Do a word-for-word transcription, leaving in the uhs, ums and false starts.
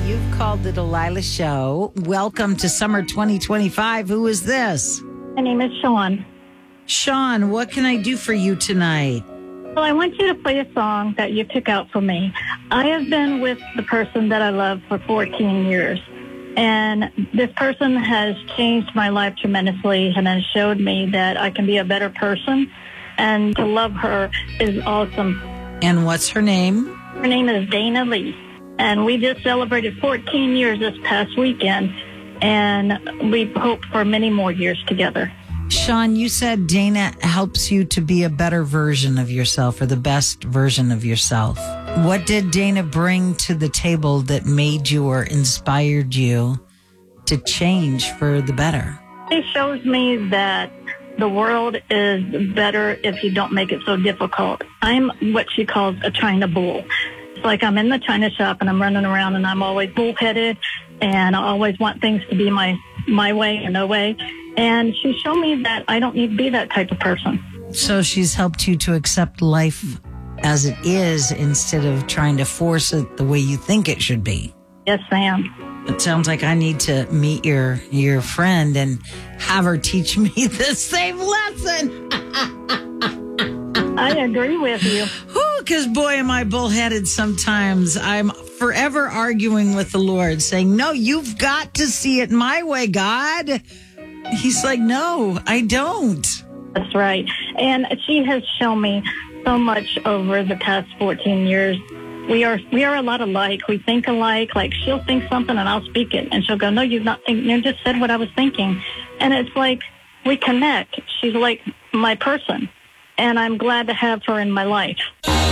You've called the Delilah Show. Welcome to summer twenty twenty-five. Who is this? My name is Sean. Sean, what can I do for you tonight? Well, I want you to play a song that you pick out for me. I have been with the person that I love for fourteen years. And this person has changed my life tremendously and has showed me that I can be a better person. And to love her is awesome. And what's her name? Her name is Dana Lee. And we just celebrated fourteen years this past weekend. And we hope for many more years together. Sean, you said Dana helps you to be a better version of yourself or the best version of yourself. What did Dana bring to the table that made you or inspired you to change for the better? It shows me that the world is better if you don't make it so difficult. I'm what she calls a China bull. It's like I'm in the China shop and I'm running around and I'm always bullheaded and I always want things to be my, my way or no way. And she showed me that I don't need to be that type of person. So she's helped you to accept life as it is instead of trying to force it the way you think it should be. Yes, ma'am. It sounds like I need to meet your your friend and have her teach me the same lesson. I agree with you. Because boy, am I bullheaded sometimes. I'm forever arguing with the Lord, saying, no, you've got to see it my way, God. He's like, no, I don't. That's right. And she has shown me so much over the past fourteen years. We are we are a lot alike. We think alike. Like she'll think something and I'll speak it. And she'll go, no, you've not think, you just said what I was thinking. And it's like we connect. She's like my person. And I'm glad to have her in my life.